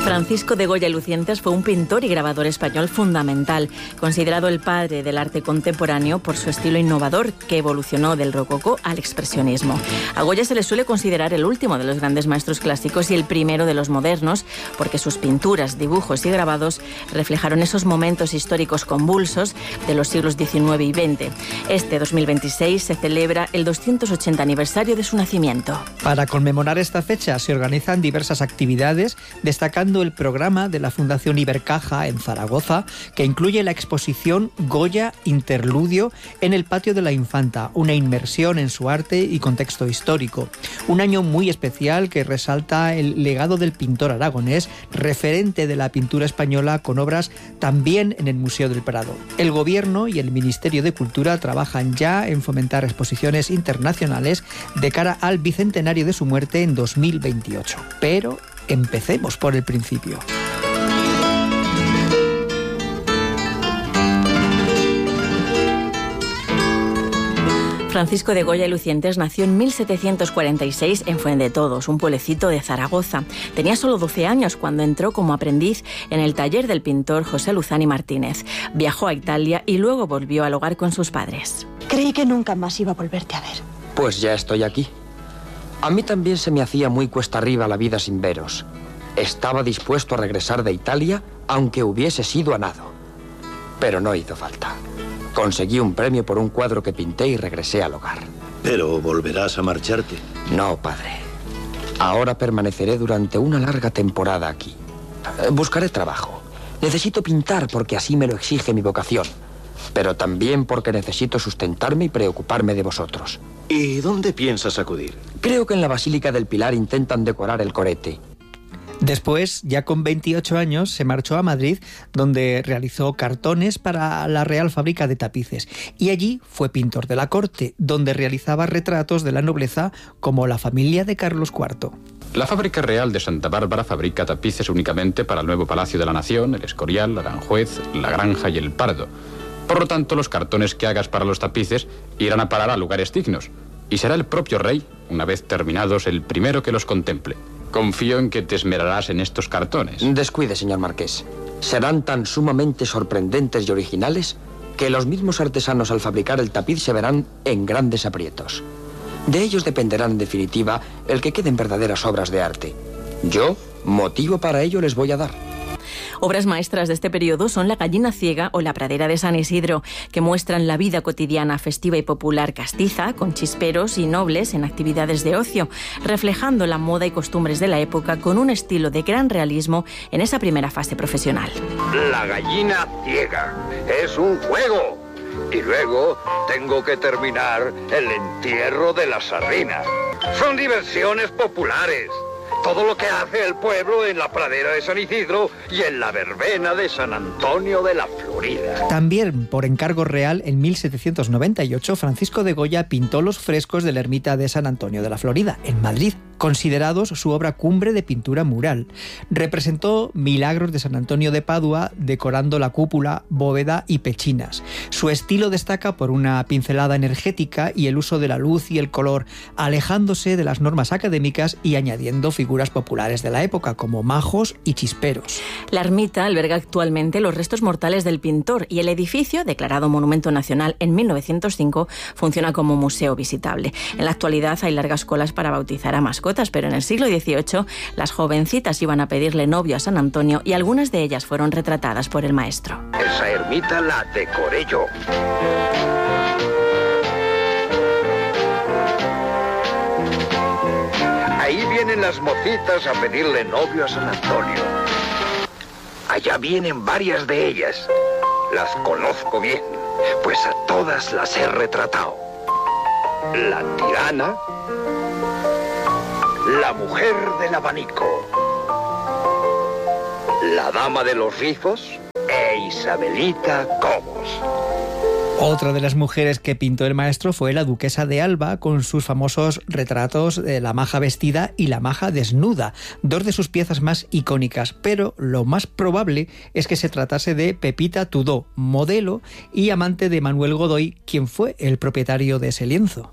Francisco de Goya y Lucientes fue un pintor y grabador español fundamental, considerado el padre del arte contemporáneo por su estilo innovador que evolucionó del rococó al expresionismo. A Goya se le suele considerar el último de los grandes maestros clásicos y el primero de los modernos, porque sus pinturas, dibujos y grabados reflejaron esos momentos históricos convulsos de los siglos XIX y XX. Este 2026 se celebra el 280 aniversario de su nacimiento. Para conmemorar esta fecha se organizan diversas actividades, destacando el programa de la Fundación Ibercaja en Zaragoza, que incluye la exposición Goya Interludio en el Patio de la Infanta, una inmersión en su arte y contexto histórico. Un año muy especial que resalta el legado del pintor aragonés, referente de la pintura española, con obras también en el Museo del Prado. El Gobierno y el Ministerio de Cultura trabajan ya en fomentar exposiciones internacionales de cara al bicentenario de su muerte en 2028. Pero empecemos por el principio. Francisco de Goya y Lucientes nació en 1746 en Fuendetodos, un pueblecito de Zaragoza. Tenía solo 12 años cuando entró como aprendiz en el taller del pintor José Luzani Martínez. Viajó a Italia y luego volvió al hogar con sus padres. Creí que nunca más iba a volverte a ver. Pues ya estoy aquí. A mí también se me hacía muy cuesta arriba la vida sin veros. Estaba dispuesto a regresar de Italia, aunque hubiese sido a nado. Pero no hizo falta. Conseguí un premio por un cuadro que pinté y regresé al hogar. Pero volverás a marcharte. No, padre. Ahora permaneceré durante una larga temporada aquí. Buscaré trabajo. Necesito pintar porque así me lo exige mi vocación. Pero también porque necesito sustentarme y preocuparme de vosotros. ¿Y dónde piensas acudir? Creo que en la Basílica del Pilar intentan decorar el corete. Después, ya con 28 años, se marchó a Madrid, donde realizó cartones para la Real Fábrica de Tapices. Y allí fue pintor de la corte, donde realizaba retratos de la nobleza como la familia de Carlos IV. La Fábrica Real de Santa Bárbara fabrica tapices únicamente para el nuevo Palacio de la Nación, el Escorial, Aranjuez, la Granja y el Pardo. Por lo tanto, los cartones que hagas para los tapices irán a parar a lugares dignos. Y será el propio rey, una vez terminados, el primero que los contemple. Confío en que te esmerarás en estos cartones. Descuide, señor marqués. Serán tan sumamente sorprendentes y originales que los mismos artesanos al fabricar el tapiz se verán en grandes aprietos. De ellos dependerá, en definitiva, el que queden verdaderas obras de arte. Yo, motivo para ello les voy a dar. Obras maestras de este periodo son La gallina ciega o La pradera de San Isidro, que muestran la vida cotidiana, festiva y popular castiza, con chisperos y nobles en actividades de ocio, reflejando la moda y costumbres de la época con un estilo de gran realismo en esa primera fase profesional. La gallina ciega es un juego. Y luego tengo que terminar el entierro de la sardina. Son diversiones populares. Todo lo que hace el pueblo en la pradera de San Isidro y en la verbena de San Antonio de la Florida. También, por encargo real, en 1798, Francisco de Goya pintó los frescos de la ermita de San Antonio de la Florida, en Madrid, considerados su obra cumbre de pintura mural. Representó milagros de San Antonio de Padua, decorando la cúpula, bóveda y pechinas. Su estilo destaca por una pincelada energética y el uso de la luz y el color, alejándose de las normas académicas y añadiendo figuras populares de la época, como majos y chisperos. La ermita alberga actualmente los restos mortales del pintor y el edificio, declarado Monumento Nacional en 1905, funciona como museo visitable. En la actualidad hay largas colas para bautizar a mascotas, pero en el siglo XVIII las jovencitas iban a pedirle novio a San Antonio y algunas de ellas fueron retratadas por el maestro. Esa ermita la decoré yo. Ahí vienen las mocitas a pedirle novio a San Antonio. Allá vienen varias de ellas. Las conozco bien, pues a todas las he retratado. La tirana, la mujer del abanico, la dama de los rizos e Isabelita Cobos. Otra de las mujeres que pintó el maestro fue la duquesa de Alba, con sus famosos retratos de la maja vestida y la maja desnuda, dos de sus piezas más icónicas, pero lo más probable es que se tratase de Pepita Tudó, modelo y amante de Manuel Godoy, quien fue el propietario de ese lienzo.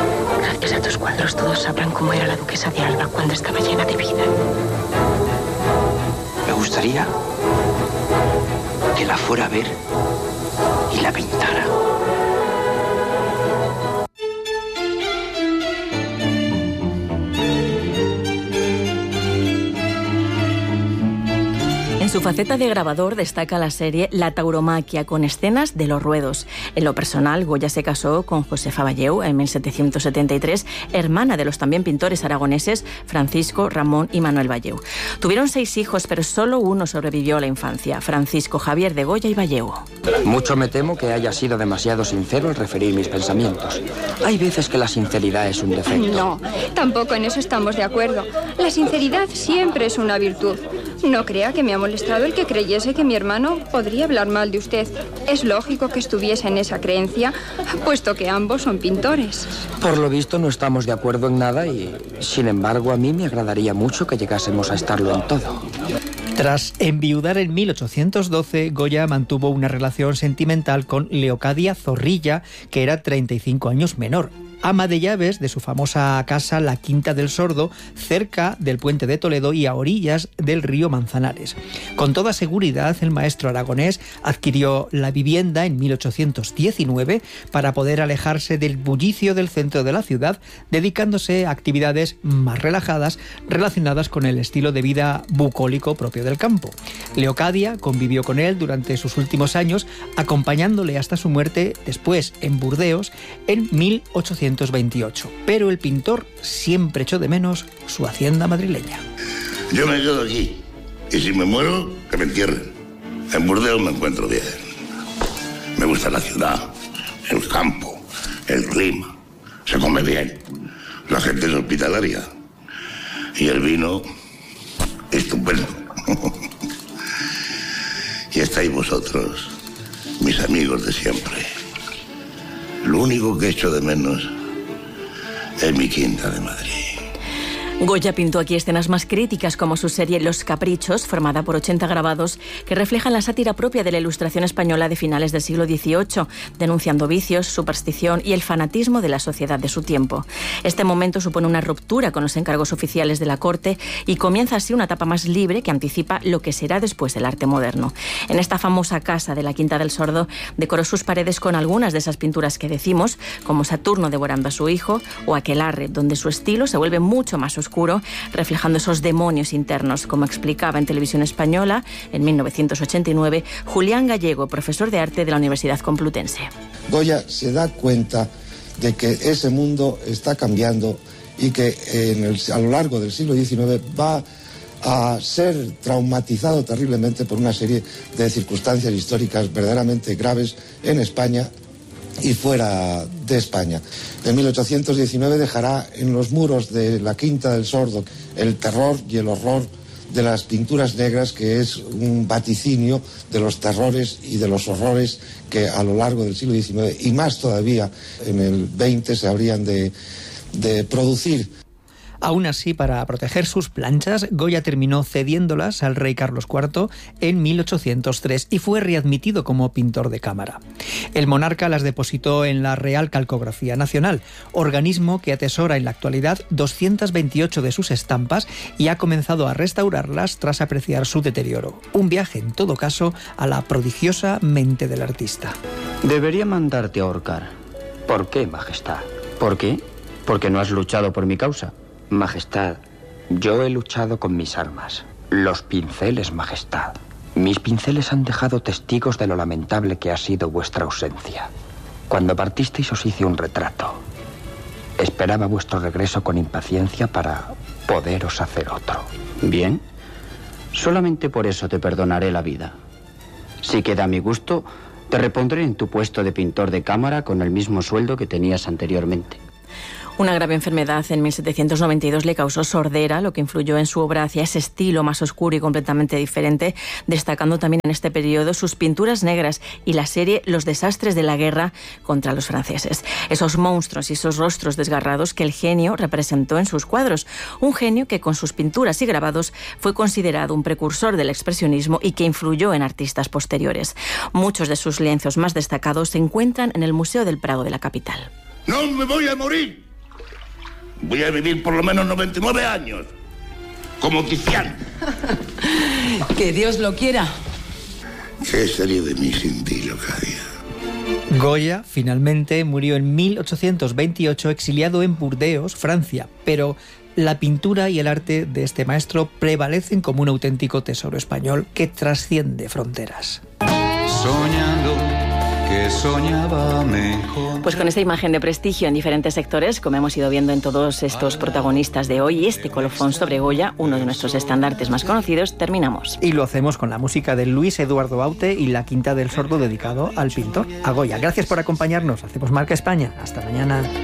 Gracias a tus cuadros todos sabrán cómo era la duquesa de Alba cuando estaba llena de vida. gustaría que la fuera a ver y la pintara. En su faceta de grabador destaca la serie La tauromaquia, con escenas de los ruedos. En lo personal, Goya se casó con Josefa Valleu en 1773, hermana de los también pintores aragoneses Francisco, Ramón y Manuel Valleu. Tuvieron 6 hijos, pero solo uno sobrevivió a la infancia, Francisco Javier de Goya y Valleu. Mucho me temo que haya sido demasiado sincero al referir mis pensamientos. Hay veces que la sinceridad es un defecto. No, tampoco en eso estamos de acuerdo. La sinceridad siempre es una virtud. No crea que me ha molestado el que creyese que mi hermano podría hablar mal de usted. Es lógico que estuviese en esa creencia, puesto que ambos son pintores. Por lo visto no estamos de acuerdo en nada y, sin embargo, a mí me agradaría mucho que llegásemos a estarlo en todo. Tras enviudar en 1812, Goya mantuvo una relación sentimental con Leocadia Zorrilla, que era 35 años menor, ama de llaves de su famosa casa La Quinta del Sordo, cerca del Puente de Toledo y a orillas del río Manzanares. Con toda seguridad, el maestro aragonés adquirió la vivienda en 1819 para poder alejarse del bullicio del centro de la ciudad, dedicándose a actividades más relajadas relacionadas con el estilo de vida bucólico propio del campo. Leocadia convivió con él durante sus últimos años, acompañándole hasta su muerte después en Burdeos en 1828. Pero el pintor siempre echó de menos su hacienda madrileña. Yo me quedo aquí y si me muero, que me entierren. En Burdeos me encuentro bien. Me gusta la ciudad, el campo, el clima. Se come bien, la gente es hospitalaria y el vino estupendo. Y estáis vosotros, mis amigos de siempre. Lo único que echo de menos es mi quinta de Madrid. Goya pintó aquí escenas más críticas, como su serie Los Caprichos, formada por 80 grabados que reflejan la sátira propia de la Ilustración española de finales del siglo XVIII, denunciando vicios, superstición y el fanatismo de la sociedad de su tiempo. Este momento supone una ruptura con los encargos oficiales de la corte y comienza así una etapa más libre que anticipa lo que será después el arte moderno. En esta famosa casa de la Quinta del Sordo decoró sus paredes con algunas de esas pinturas que decimos, como Saturno devorando a su hijo o Aquelarre, donde su estilo se vuelve mucho más oscuro, reflejando esos demonios internos, como explicaba en Televisión Española en 1989 Julián Gallego, profesor de arte de la Universidad Complutense. Goya se da cuenta de que ese mundo está cambiando y que a lo largo del siglo XIX va a ser traumatizado terriblemente por una serie de circunstancias históricas verdaderamente graves en España y fuera de España. En 1819 dejará en los muros de la Quinta del Sordo el terror y el horror de las pinturas negras, que es un vaticinio de los terrores y de los horrores que a lo largo del siglo XIX y más todavía en el XX se habrían de producir. Aún así, para proteger sus planchas, Goya terminó cediéndolas al rey Carlos IV en 1803 y fue readmitido como pintor de cámara. El monarca las depositó en la Real Calcografía Nacional, organismo que atesora en la actualidad 228 de sus estampas y ha comenzado a restaurarlas tras apreciar su deterioro. Un viaje, en todo caso, a la prodigiosa mente del artista. Debería mandarte a ahorcar. ¿Por qué, Majestad? ¿Por qué? Porque no has luchado por mi causa. Majestad, yo he luchado con mis armas. Los pinceles, Majestad. Mis pinceles han dejado testigos de lo lamentable que ha sido vuestra ausencia. Cuando partisteis os hice un retrato. Esperaba vuestro regreso con impaciencia para poderos hacer otro. Bien, solamente por eso te perdonaré la vida. Si queda a mi gusto, te repondré en tu puesto de pintor de cámara con el mismo sueldo que tenías anteriormente. Una grave enfermedad en 1792 le causó sordera, lo que influyó en su obra hacia ese estilo más oscuro y completamente diferente, destacando también en este periodo sus pinturas negras y la serie Los desastres de la guerra contra los franceses. Esos monstruos y esos rostros desgarrados que el genio representó en sus cuadros. Un genio que con sus pinturas y grabados fue considerado un precursor del expresionismo y que influyó en artistas posteriores. Muchos de sus lienzos más destacados se encuentran en el Museo del Prado de la capital. ¡No me voy a morir! Voy a vivir por lo menos 99 años. como Tiziano. Que Dios lo quiera. ¿Qué sería de mí sin ti, Leocadia? Goya finalmente murió en 1828 exiliado en Burdeos, Francia, pero la pintura y el arte de este maestro prevalecen como un auténtico tesoro español que trasciende fronteras. Soñando que soñaba mejor. Pues con esta imagen de prestigio en diferentes sectores, como hemos ido viendo en todos estos protagonistas de hoy, y este colofón sobre Goya, uno de nuestros estandartes más conocidos, terminamos. Y lo hacemos con la música de Luis Eduardo Aute y la Quinta del Sordo dedicado al pintor, a Goya. Gracias por acompañarnos. Hacemos Marca España. Hasta mañana.